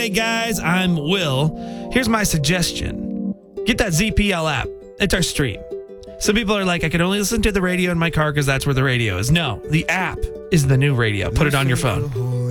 Hey guys, I'm Will. Here's my suggestion. Get that ZPL app. It's our stream. Some people are like, I can only listen to the radio in my car because that's where the radio is. No, the app is the new radio. Put it on your phone.